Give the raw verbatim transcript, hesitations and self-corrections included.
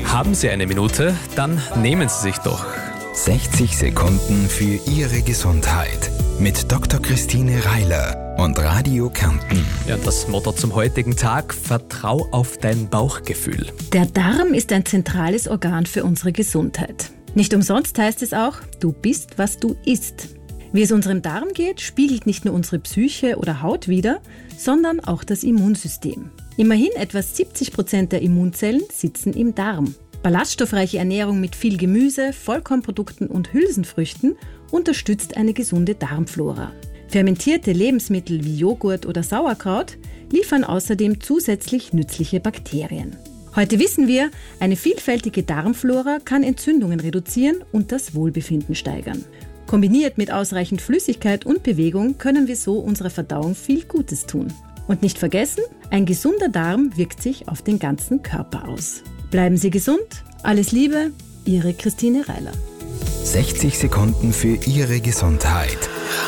Haben Sie eine Minute? Dann nehmen Sie sich doch. sechzig Sekunden für Ihre Gesundheit mit Doktor Christine Reiler und Radio Kärnten. Ja, das Motto zum heutigen Tag: Vertrau auf dein Bauchgefühl. Der Darm ist ein zentrales Organ für unsere Gesundheit. Nicht umsonst heißt es auch, du bist, was du isst. Wie es unserem Darm geht, spiegelt nicht nur unsere Psyche oder Haut wider, sondern auch das Immunsystem. Immerhin etwa siebzig Prozent der Immunzellen sitzen im Darm. Ballaststoffreiche Ernährung mit viel Gemüse, Vollkornprodukten und Hülsenfrüchten unterstützt eine gesunde Darmflora. Fermentierte Lebensmittel wie Joghurt oder Sauerkraut liefern außerdem zusätzlich nützliche Bakterien. Heute wissen wir, eine vielfältige Darmflora kann Entzündungen reduzieren und das Wohlbefinden steigern. Kombiniert mit ausreichend Flüssigkeit und Bewegung können wir so unserer Verdauung viel Gutes tun. Und nicht vergessen, ein gesunder Darm wirkt sich auf den ganzen Körper aus. Bleiben Sie gesund, alles Liebe, Ihre Christine Reiler. sechzig Sekunden für Ihre Gesundheit.